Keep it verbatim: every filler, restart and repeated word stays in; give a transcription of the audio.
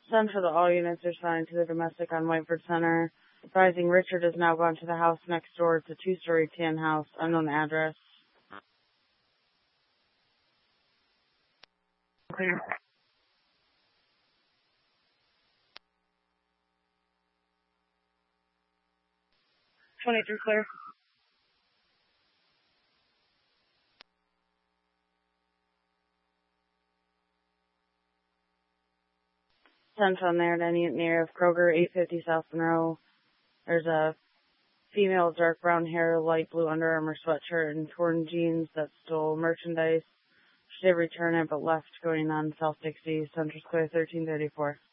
Central, to all units are assigned to the domestic on Whiteford Center. Advising Richard has now gone to the house next door. It's a two-story tan house, unknown address. Clear. twenty-three clear. Central on there at any near of Kroger, eight fifty South Monroe. There's a female with dark brown hair, light blue Under Armour sweatshirt, and torn jeans that stole merchandise. She did return it, but left going on South Dixie. Central's clear, thirteen thirty-four.